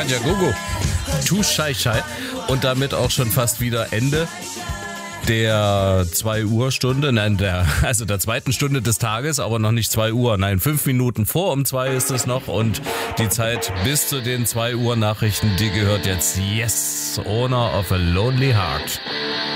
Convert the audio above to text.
Kanja Gogo. Tu Schei Schei. Und damit auch schon fast wieder Ende der 2 Uhr Stunde, der zweiten Stunde des Tages, aber noch nicht 2 Uhr, 5 Minuten vor um 2 ist es noch und die Zeit bis zu den 2 Uhr Nachrichten, die gehört jetzt Yes, Owner of a Lonely Heart.